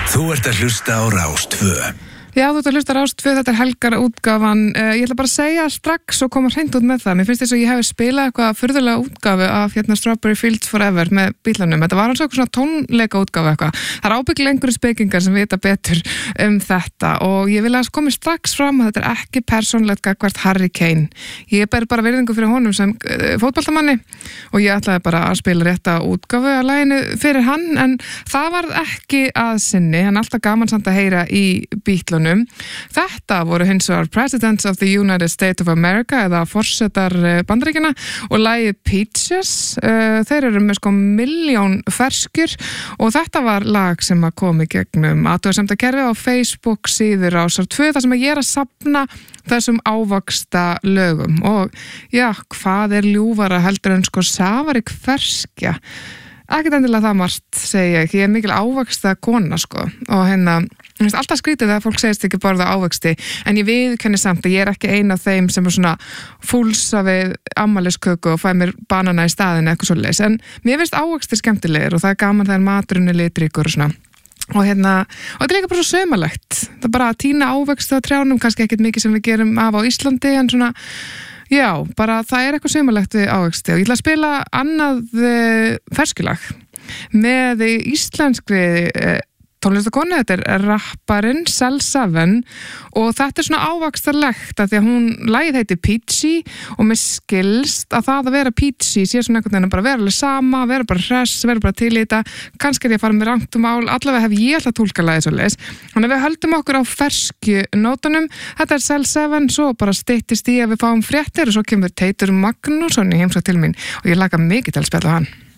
Þú ert að hlusta á Rás 2. Já, þú ert að hlusta á Rás 2, þetta helgar útgáfan. Ég ætla bara að segja strax og koma hreint út með það. Mér finnst þess að ég hef spilað eitthvað furðulega útgáfu af Strawberry Fields Forever með Bítlunum. Þetta var alveg svona tónleika útgáfu eitthvað. Það er ábyggilega einhverju spekingar sem vita betur þetta og ég vil að komi strax fram að þetta er ekki persónlegt gagnvart Harry Kane. Ég ber bara virðingu fyrir honum sem fótboltamanni og ég ætlaði bara að spila rétta útgáfu af laginu fyrir hann en það var ekki að sinni. Hann er alltaf gaman samt að heyra í Bítlunum. Þetta voru hins vegar Presidents of the United States of America eða forsetar Bandaríkjanna og lagið Peaches. Þeir eru með 1,000,000 ferskjur og þetta var lag sem að kom í gegnum athugasemdakerfi á Facebook síður Rásar 2 þar sem ég er að safna þessum ávaxta lögum og já, hvað er ljúfara heldur en safarík ferskja? Ekkert endilega það margt, segi ég er mikil ávaxta kona, og ég finnst alltaf skrítið þegar fólk segist ekki borða ávexti, en ég viðurkenni samt að ég er ekki ein af þeim sem er svona fúlsa við afmælisköku og fæ mér banana í staðinu eitthvað svoleiðis, en mér finnst ávexti skemmtilegir og það er gaman þegar maturinn er litríkur og svona. Og þetta er líka bara svo saumalegt. Það er bara að tína ávexti á trjánum, kannski ekkert mikið sem við gerum af á Íslandi, en svona já, bara það er eitthvað saumalegt við ávexti og ég ætla að spila annað ferskilag með íslenskri tónlistakonu, þetta er rapparinn Cell 7 og þetta er svona ávaxtarlegt að því að lagið heitir Peachy og mér skilst að það að vera Peachy sé svona einhvern veginn að bara vera alveg sama, vera bara hress, vera bara til í þetta, kannski er ég að fara með rangt mál, allavega hef ég alltaf tólkað lagið svoleiðis, þannig að við höldum okkur á ferskju nótunum, þetta er Cell 7, svo bara styttist í að við fáum fréttir og svo kemur Teitur Magnússon í heimsókn til mín og ég laka mikið til að spjalla hann.